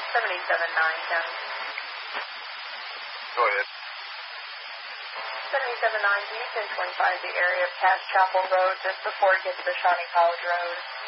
779 County. Go ahead. 779, do you 1025 the area of Cass Chapel Road just before it gets to Shawnee College Road?